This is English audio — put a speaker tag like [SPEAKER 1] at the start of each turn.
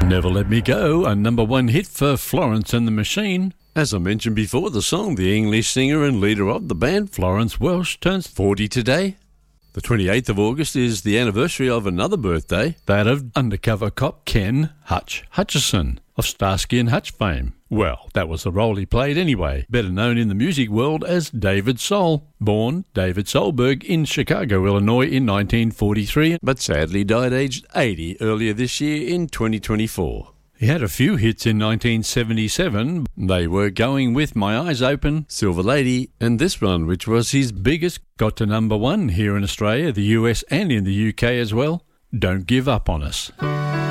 [SPEAKER 1] Never Let Me Go, a number one hit for Florence and the Machine. As I mentioned before, the song, the English singer and leader of the band, Florence Welch, turns 40 today. The 28th of August is the anniversary of another birthday, that of undercover cop Ken Hutch Hutchison of Starsky and Hutch fame. Well, that was the role he played anyway, better known in the music world as David Soul. Born David Solberg in Chicago, Illinois in 1943, but sadly died aged 80 earlier this year in 2024. He had a few hits in 1977. They were Going With My Eyes Open, Silver Lady, and this one, which was his biggest, got to number one here in Australia, the US and in the UK as well, Don't Give Up On Us.